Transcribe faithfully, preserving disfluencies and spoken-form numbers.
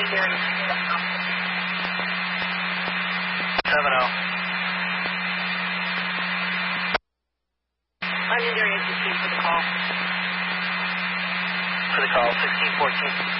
seven oh. I'm in area sixteen for the call. For the call, sixteen fourteen.